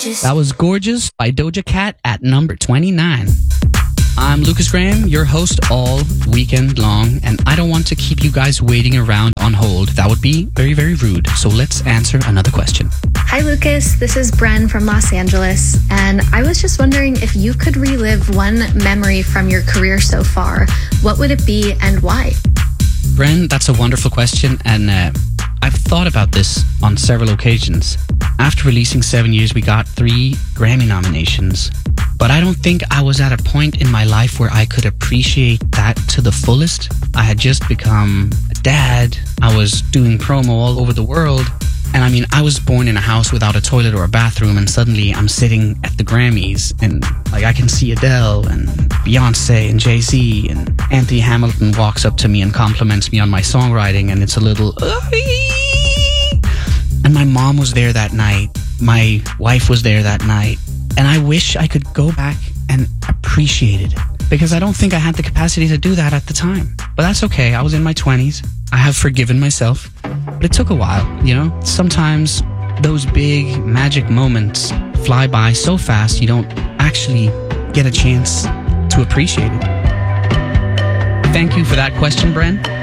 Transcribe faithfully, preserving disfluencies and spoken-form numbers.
That was Gorgeous by Doja Cat at number twenty-nine. I'm Lucas Graham, your host all weekend long, and I don't want to keep you guys waiting around on hold. That would be very, very rude. So let's answer another question. Hi, Lucas. This is Bren from Los Angeles, and I was just wondering if you could relive one memory from your career so far. What would it be and why? Bren, that's a wonderful question, and uh, I've thought about this on several occasions. After releasing Seven Years, we got three Grammy nominations, but I don't think I was at a point in my life where I could appreciate that to the fullest. I had just become a dad. I was doing promo all over the world. And I mean, I was born in a house without a toilet or a bathroom, and suddenly I'm sitting at the Grammys, and like I can see Adele and Beyonce and Jay-Z, and Anthony Hamilton walks up to me and compliments me on my songwriting, and it's a little... And my mom was there that night. My wife was there that night. And I wish I could go back and appreciate it, because I don't think I had the capacity to do that at the time. But that's okay. I was in my twenties. I have forgiven myself. But it took a while, you know? Sometimes those big magic moments fly by so fast you don't actually get a chance to appreciate it. Thank you for that question, Bren.